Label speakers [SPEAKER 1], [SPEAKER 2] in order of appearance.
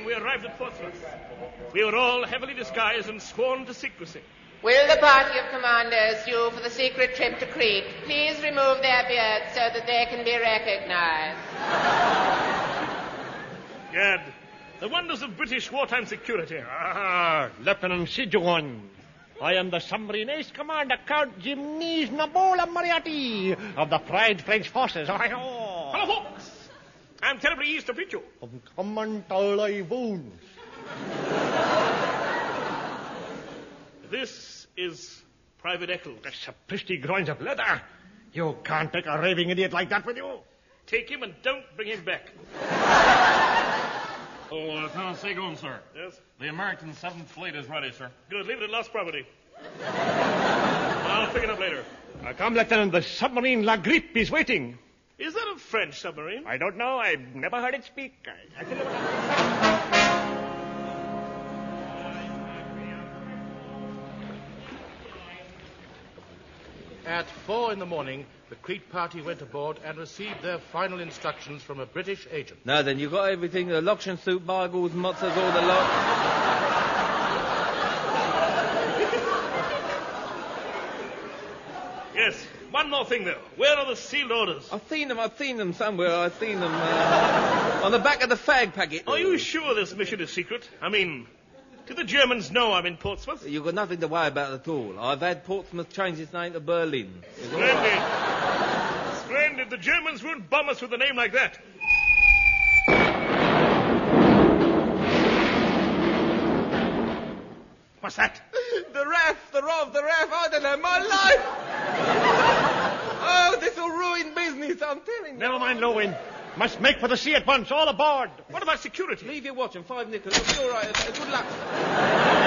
[SPEAKER 1] we arrived at Portsmouth. We were all heavily disguised and sworn to secrecy.
[SPEAKER 2] Will the party of commanders due for the secret trip to Crete please remove their beards so that they can be recognized?
[SPEAKER 1] Gad, the wonders of British wartime security.
[SPEAKER 3] Lieutenant Sijuan. I am the submarine ace commander, Count Gymnase Nabola Moriarty of the Fried French Forces.
[SPEAKER 1] Hello, folks! I'm terribly eased to meet you. This is Private Eccles.
[SPEAKER 3] That's a pretty groins of leather. You can't take a raving idiot like that with you.
[SPEAKER 1] Take him and don't bring him back.
[SPEAKER 4] Lieutenant Seagoon, sir.
[SPEAKER 1] Yes?
[SPEAKER 4] The American 7th Fleet is ready, sir.
[SPEAKER 1] Good, leave it at lost property. I'll pick it up later.
[SPEAKER 3] Come, Lieutenant, the submarine La Grippe is waiting.
[SPEAKER 1] Is that a French submarine?
[SPEAKER 3] I don't know. I've never heard it speak.
[SPEAKER 5] At 4 a.m, the Crete party went aboard and received their final instructions from a British agent.
[SPEAKER 6] Now then, you got everything, the loction suit, bargles, mozzas, all the lot.
[SPEAKER 1] Yes. One more thing, though. Where are the sealed orders?
[SPEAKER 6] I've seen them somewhere. I've seen them on the back of the fag packet.
[SPEAKER 1] Are you sure this mission is secret? I mean, do the Germans know I'm in Portsmouth?
[SPEAKER 6] You've got nothing to worry about at all. I've had Portsmouth change its name to Berlin.
[SPEAKER 1] Splendid. Splendid. The Germans won't bomb us with a name like that.
[SPEAKER 3] What's that?
[SPEAKER 6] The RAF. I don't know, my life. Oh, this will ruin business, I'm telling you.
[SPEAKER 3] Never mind, Lowen. Must make for the sea at once. All aboard.
[SPEAKER 1] What about security?
[SPEAKER 6] Leave your watch and 5 nickels. It'll be all right. Good luck.